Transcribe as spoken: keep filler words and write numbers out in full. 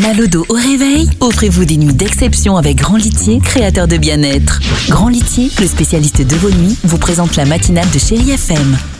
Mal au dos au réveil? Offrez-vous des nuits d'exception avec Grand Litier, créateur de bien-être. Grand Litier, le spécialiste de vos nuits, vous présente la matinale de Chérie F M.